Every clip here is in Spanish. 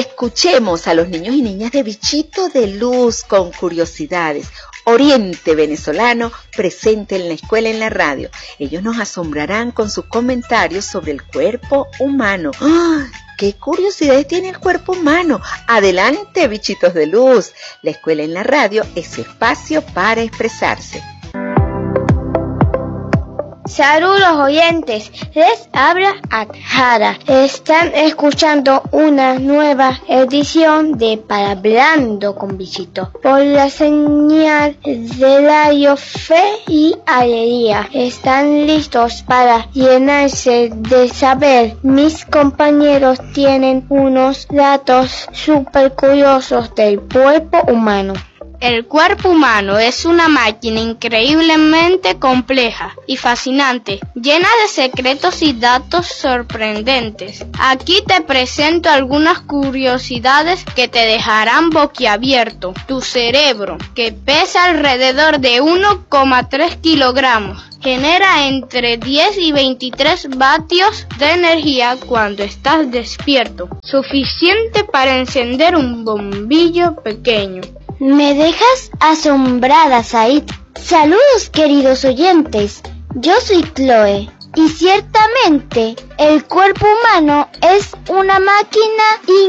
Escuchemos a los niños y niñas de Bichito de Luz con curiosidades. Oriente venezolano presente en la escuela en la radio. Ellos nos asombrarán con sus comentarios sobre el cuerpo humano. ¡Ah! ¡Qué curiosidades tiene el cuerpo humano! Adelante, bichitos de luz. La escuela en la radio es espacio para expresarse. Saludos oyentes, les habla Adjara. Están escuchando una nueva edición de Palabrando con Bichito por la señal de Radio Fe y Alegría. ¿Están listos para llenarse de saber? Mis compañeros tienen unos datos súper curiosos del cuerpo humano. El cuerpo humano es una máquina increíblemente compleja y fascinante, llena de secretos y datos sorprendentes. Aquí te presento algunas curiosidades que te dejarán boquiabierto. Tu cerebro, que pesa alrededor de 1,3 kilogramos, genera entre 10 y 23 vatios de energía cuando estás despierto, suficiente para encender un bombillo pequeño. Me dejas asombrada, Said. Saludos, queridos oyentes. Yo soy Chloe. Y ciertamente, el cuerpo humano es una máquina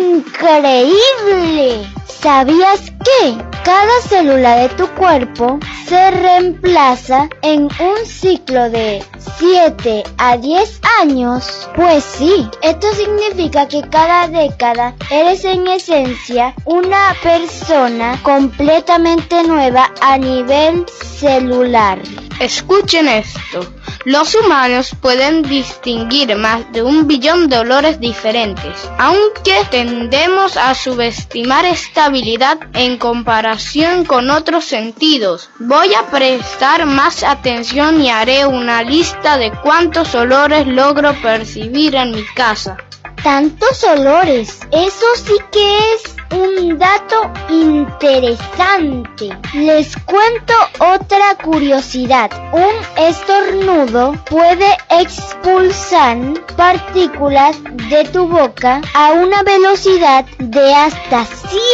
increíble. ¿Sabías que cada célula de tu cuerpo se reemplaza en un ciclo de 7 a 10 años? Pues sí, esto significa que cada década eres en esencia una persona completamente nueva a nivel celular. Escuchen esto. Los humanos pueden distinguir más de 1 billón de olores diferentes, aunque tendemos a subestimar esta habilidad en comparación con otros sentidos. Voy a prestar más atención y haré una lista de cuántos olores logro percibir en mi casa. ¡Tantos olores! Eso sí que es un dato interesante. Les cuento otra curiosidad. Un estornudo puede expulsar partículas de tu boca a una velocidad de hasta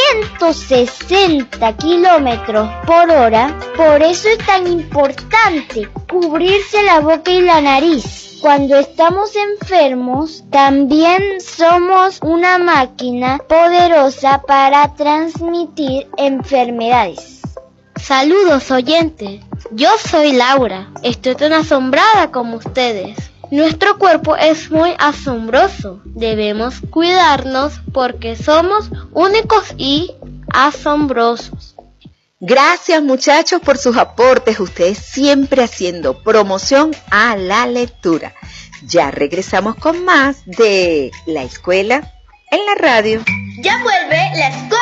160 kilómetros por hora. Por eso es tan importante cubrirse la boca y la nariz. Cuando estamos enfermos, también somos una máquina poderosa para transmitir enfermedades. Saludos, oyentes. Yo soy Laura. Estoy tan asombrada como ustedes. Nuestro cuerpo es muy asombroso. Debemos cuidarnos porque somos únicos y asombrosos. Gracias, muchachos, por sus aportes. Ustedes siempre haciendo promoción a la lectura. Ya regresamos con más de La Escuela en la Radio. Ya vuelve La Escuela